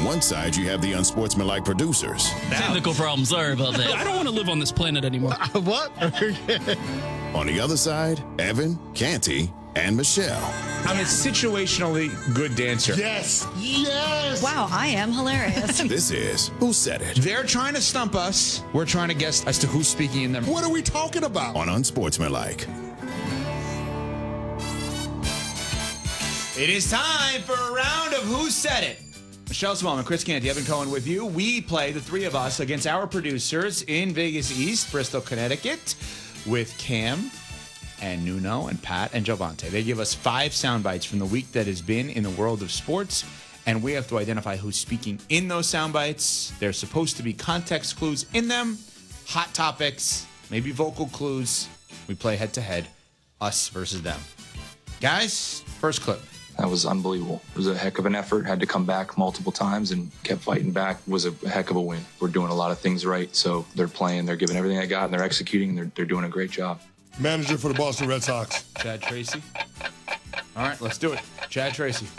one side, you have the unsportsmanlike producers. Technical problem. Sorry about that. I don't want to live on this planet anymore. What? On the other side, Evan, Canty, and Michelle. I'm a situationally good dancer. Yes. Yes. Wow, I am hilarious. This is Who Said It They're trying to stump us. We're trying to guess as to who's speaking in them. What are we talking about? on Unsportsmanlike. It is time for a round of Who Said It. Michelle Smallman, Chris Canty, Evan Cohen with you. We play, the three of us, against our producers in Vegas East, Bristol, Connecticut, with Cam and Nuno and Pat and Jovante. They give us 5 sound bites from the week that has been in the world of sports, and we have to identify who's speaking in those sound bites. There's supposed to be context clues in them, hot topics, maybe vocal clues. We play head-to-head, us versus them. Guys, first clip. That was unbelievable. It was a heck of an effort. Had to come back multiple times and kept fighting back. It was a heck of a win. We're doing a lot of things right. So they're playing, they're giving everything they got, and they're executing, and they're doing a great job. Manager for the Boston Red Sox. Chad Tracy. All right, let's do it. Chad Tracy.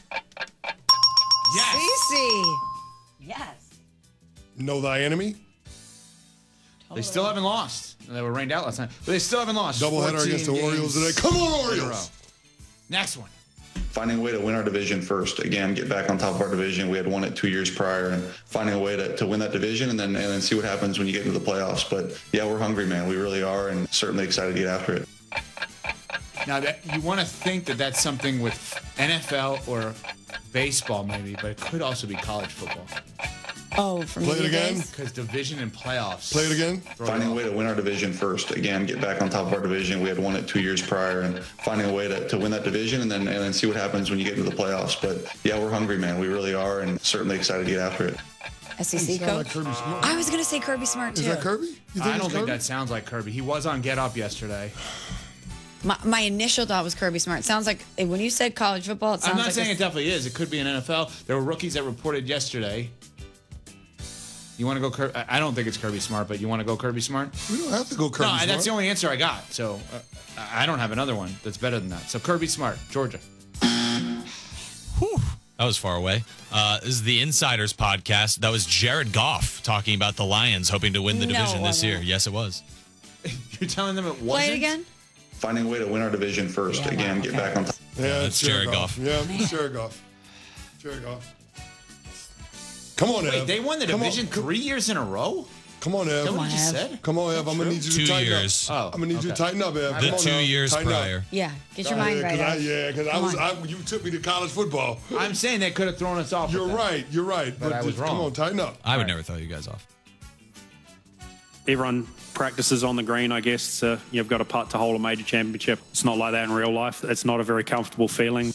Yes. Cece. Yes. Know thy enemy. They still haven't lost. They were rained out last night, but they still haven't lost. Doubleheader against the 14 Orioles games today. Come on, in a row. Orioles. Next one. Finding a way to win our division first. Again, get back on top of our division. We had won it 2 years prior, and finding a way to win that division and then see what happens when you get into the playoffs. But yeah, we're hungry, man. We really are, and certainly excited to get after it. Now, that you want to think that that's something with NFL or baseball, maybe, but it could also be college football. Oh, from Play it you again. guys? Because division and playoffs. Play it again. Finding a way to win our division first. Again, get back on top of our division. We had won it 2 years prior, and finding a way to win that division and then see what happens when you get into the playoffs. But yeah, we're hungry, man. We really are, and certainly excited to get after it. SEC Sound coach? like Kirby Smart. I was going to say Kirby Smart, too. Is that Kirby? You think I it's don't think Kirby? that sounds like Kirby. He was on Get Up yesterday. My initial thought was Kirby Smart. Sounds like, when you said college football, it sounds I'm not like saying a- it definitely is. It could be an NFL. There were rookies that reported yesterday. You want to go I don't think it's Kirby Smart, but you want to go Kirby Smart? We don't have to go Kirby No, Smart. that's the only answer I got. So I don't have another one that's better than that. So Kirby Smart, Georgia. Whew, that was far away. This is the Insiders podcast. That was Jared Goff talking about the Lions hoping to win the No, division it this year. wasn't. Yes, it was. You're telling them it wasn't? Play it again? Finding a way to win our division first. Yeah, Again, wow, get okay. back on top. Yeah, that's Jared Goff. Yeah, it's Jared Goff. Jared Goff. Come on, Wait, Ev. they won the Come on, division 3 years in a row? Come on, Ev. Is that what you Ev. just said? Come on, Ev. I'm gonna need you to 2 tighten years. up. Oh, I'm gonna need you to tighten up, Ev. The Come on 2 now. years Tighten up. prior. Yeah, get your mind right. Ev. Because Come on. you took me to college football. I'm saying they could have thrown us off. You're with that. right. You're right. But I was come wrong. on, tighten up. I would never throw you guys off. Everyone practices on the green, I guess. You've got a putt to hold a major championship. It's not like that in real life. It's not a very comfortable feeling.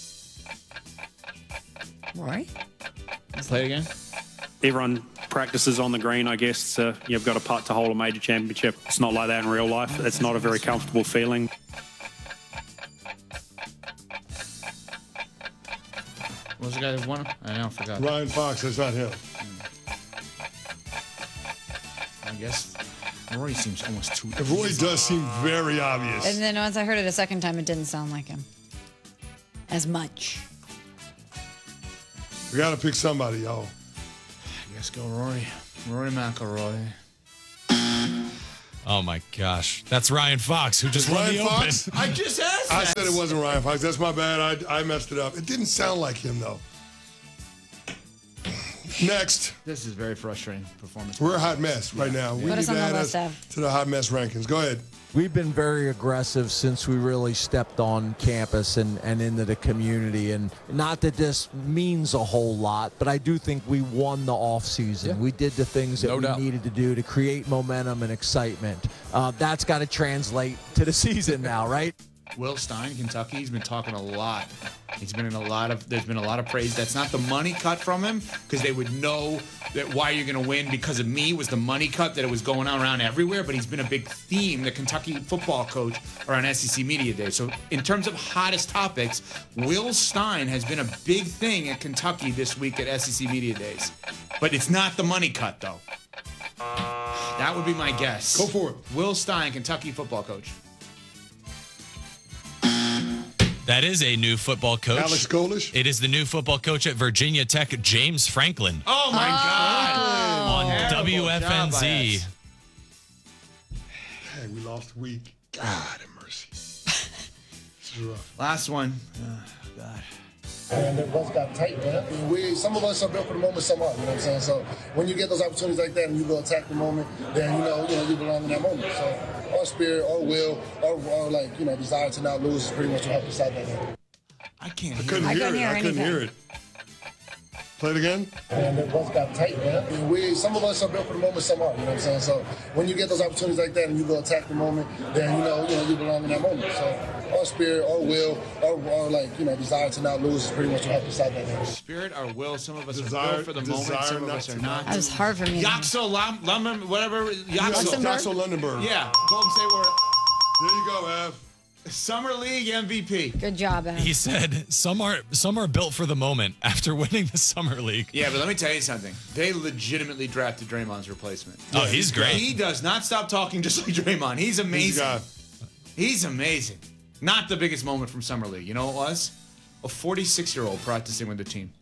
Rory? Play it again. Everyone practices on the green, I guess. You've got a putt to hold a major championship. It's not like that in real life. It's not a very comfortable feeling. What was the guy that won? I now forgot. Ryan Fox, that's not him. I guess Rory seems almost too. Roy does seem very obvious. And then once I heard it a second time, it didn't sound like him. As much. We got to pick somebody, y'all. I guess go Rory. Rory McIlroy. Oh, my gosh. That's Ryan Fox, who just won Ryan the Fox? Open. I just asked I that. said it wasn't Ryan Fox. That's my bad. I messed it up. It didn't sound like him, though. Next. This is very frustrating performance. We're a hot mess right now. We Put need us to on the add list, us Ev. to the hot mess rankings. Go ahead. We've been very aggressive since we really stepped on campus and into the community. And not that this means a whole lot, but I do think we won the offseason. Yeah. We did the things that No we doubt. needed to do to create momentum and excitement. That's got to translate to the season now, right? Will Stein, Kentucky, he's been talking a lot. There's been a lot of praise. That's not the money cut from him, because they would know that why you're going to win because of me was the money cut, that it was going on around everywhere. But he's been a big theme, the Kentucky football coach, around SEC Media Day. So in terms of hottest topics, Will Stein has been a big thing at Kentucky this week at SEC Media Days. But it's not the money cut, though. That would be my guess. Go for it. Will Stein, Kentucky football coach. That is a new football coach. Alex Golish? It is the new football coach at Virginia Tech, James Franklin. Oh, my God. On Terrible job by WFNZ. us. Hey, we lost a week. God have mercy. This is rough. Last one. Oh, God. And the bus got tight, man. Some of us are built for the moment, some aren't. You know what I'm saying? So when you get those opportunities like that and you go attack the moment, then you belong in that moment. So our spirit, our will, our desire to not lose is pretty much what helped us out that day. I couldn't hear it. Play it again. And the bus got tight, man. Some of us are built for the moment, some aren't. You know what I'm saying? So when you get those opportunities like that and you go attack the moment, then you belong in that moment. So our spirit, our will, our desire to not lose is pretty much what helped us out that day. Spirit, our will. Some of us are built for the moment. Some of us are not. That was hard for me. Yaxel Lumberman, whatever. Yaxel Lundenberg. Yeah. Golden State Warriors. There you go, Ev. Summer League MVP. Good job, Ev. He said some are built for the moment after winning the Summer League. Yeah, but let me tell you something. They legitimately drafted Draymond's replacement. Oh, he's great. He does not stop talking just like Draymond. He's amazing. He's amazing. Not the biggest moment from Summer League. You know what it was? A 46-year-old practicing with the team.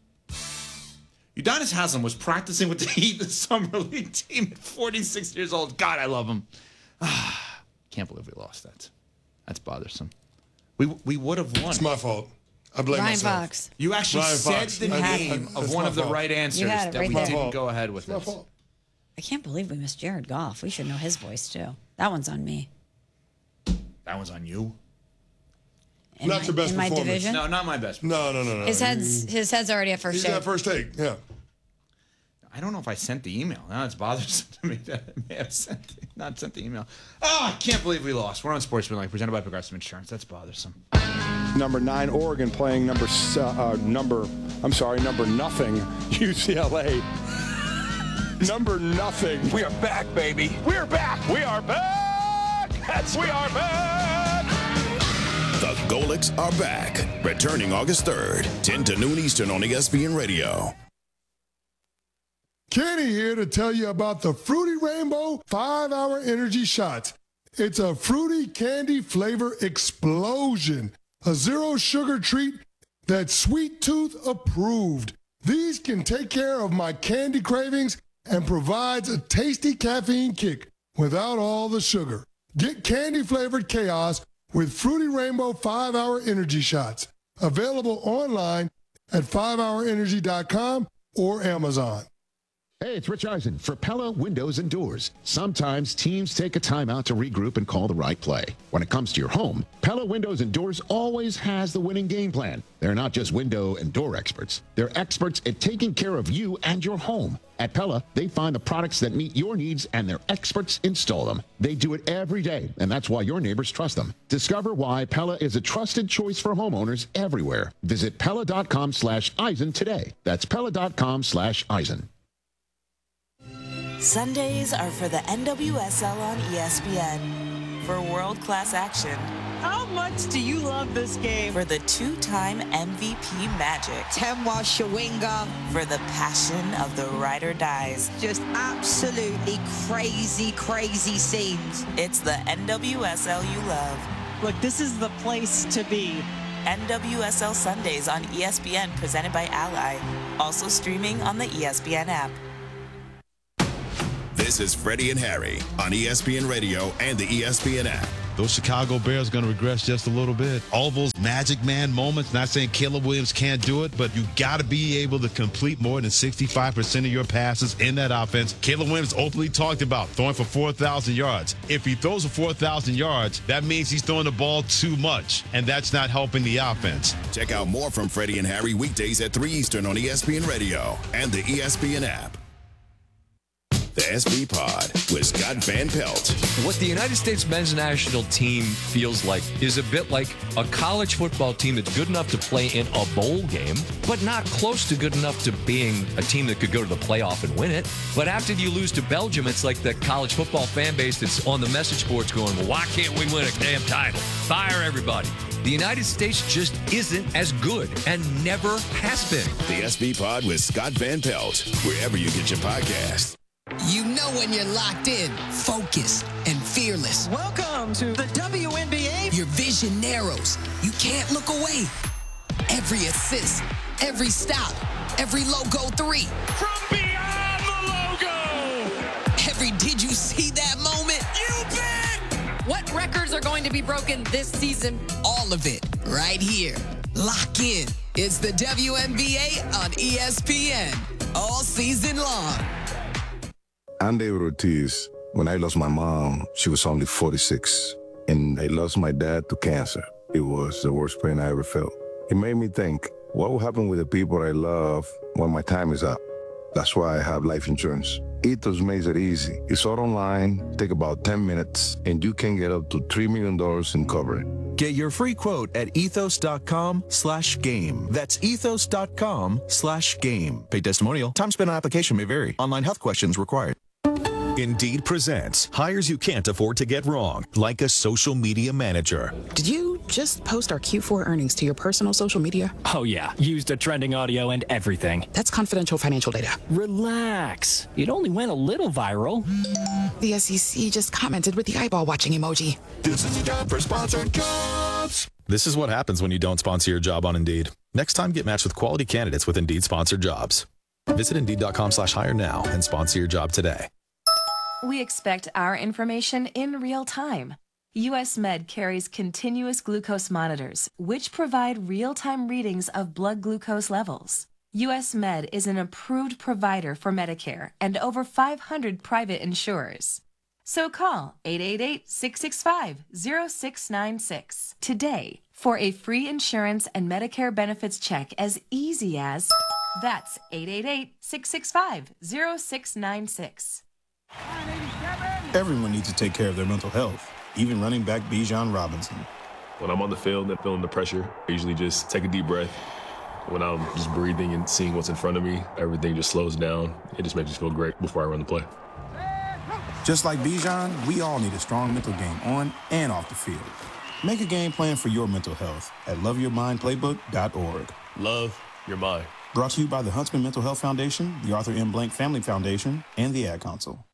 Udonis Haslem was practicing with the Heat, the Summer League team at 46 years old. God, I love him. Can't believe we lost that. That's bothersome. We would have won. It's my fault. I blame Ryan myself. Fox. You actually Ryan said Fox. the name of one of the right answers had it that right we there. didn't go ahead with My it. fault. I can't believe we missed Jared Goff. We should know his voice, too. That one's on me. That was on you. Not your best in my performance. division? No, not my best. No. His head's already at first He's take. at first take, yeah. I don't know if I sent the email. Now it's bothersome to me that I may have not sent the email. Oh, I can't believe we lost. We're on Sportsmanlike, presented by Progressive Insurance. That's bothersome. Number 9, Oregon playing number nothing, UCLA. Number nothing. We are back, baby. We're back. We are back. We are back. The Golics are back. Returning August 3rd, 10 to noon Eastern on ESPN Radio. Kenny here to tell you about the Fruity Rainbow 5-Hour Energy Shots. It's a fruity candy flavor explosion. A zero-sugar treat that's Sweet Tooth approved. These can take care of my candy cravings and provides a tasty caffeine kick without all the sugar. Get candy-flavored chaos with Fruity Rainbow 5-Hour Energy Shots. Available online at 5hourenergy.com or Amazon. Hey, it's Rich Eisen for Pella Windows and Doors. Sometimes teams take a timeout to regroup and call the right play. When it comes to your home, Pella Windows and Doors always has the winning game plan. They're not just window and door experts. They're experts at taking care of you and your home. At Pella, they find the products that meet your needs and their experts install them. They do it every day, and that's why your neighbors trust them. Discover why Pella is a trusted choice for homeowners everywhere. Visit Pella.com/Eisen today. That's Pella.com/Eisen. Sundays are for the NWSL on ESPN. For world-class action. How much do you love this game? For the 2-time MVP Magic. Temwa Shawinga. For the passion of the ride or dies. Just absolutely crazy, crazy scenes. It's the NWSL you love. Look, this is the place to be. NWSL Sundays on ESPN, presented by Ally. Also streaming on the ESPN app. This is Freddie and Harry on ESPN Radio and the ESPN app. Those Chicago Bears are going to regress just a little bit. All those Magic Man moments, not saying Caleb Williams can't do it, but you got to be able to complete more than 65% of your passes in that offense. Caleb Williams openly talked about throwing for 4,000 yards. If he throws for 4,000 yards, that means he's throwing the ball too much, and that's not helping the offense. Check out more from Freddie and Harry weekdays at 3 Eastern on ESPN Radio and the ESPN app. The SB Pod with Scott Van Pelt. What the United States men's national team feels like is a bit like a college football team that's good enough to play in a bowl game, but not close to good enough to being a team that could go to the playoff and win it. But after you lose to Belgium, it's like the college football fan base that's on the message boards going, well, why can't we win a damn title? Fire everybody. The United States just isn't as good and never has been. The SB Pod with Scott Van Pelt, wherever you get your podcasts. You know when you're locked in, focused, and fearless. Welcome to the WNBA. Your vision narrows. You can't look away. Every assist, every stop, every logo 3. From beyond the logo. Every did you see that moment? You bet. What records are going to be broken this season? All of it right here. Lock in. It's the WNBA on ESPN all season long. I'm David Ortiz. When I lost my mom, she was only 46. And I lost my dad to cancer. It was the worst pain I ever felt. It made me think, what will happen with the people I love when my time is up? That's why I have life insurance. Ethos makes it easy. It's all online, take about 10 minutes, and you can get up to $3 million in coverage. Get your free quote at ethos.com/game. That's ethos.com/game. Paid testimonial. Time spent on application may vary. Online health questions required. Indeed presents hires you can't afford to get wrong, like a social media manager. Did you just post our Q4 earnings to your personal social media? Oh, yeah. Used the trending audio and everything. That's confidential financial data. Relax. It only went a little viral. The SEC just commented with the eyeball watching emoji. This is the job for sponsored jobs. This is what happens when you don't sponsor your job on Indeed. Next time, get matched with quality candidates with Indeed sponsored jobs. Visit Indeed.com/hire now and sponsor your job today. We expect our information in real time. US Med carries continuous glucose monitors, which provide real-time readings of blood glucose levels. US Med is an approved provider for Medicare and over 500 private insurers. So call 888-665-0696 today for a free insurance and Medicare benefits check as easy as... That's 888-665-0696. Everyone needs to take care of their mental health, even running back Bijan Robinson. When I'm on the field and feeling the pressure, I usually just take a deep breath. When I'm just breathing and seeing what's in front of me, everything just slows down. It just makes me feel great before I run the play. Just like Bijan, we all need a strong mental game on and off the field. Make a game plan for your mental health at loveyourmindplaybook.org. Love your mind. Brought to you by the Huntsman Mental Health Foundation, the Arthur M. Blank Family Foundation, and the Ad Council.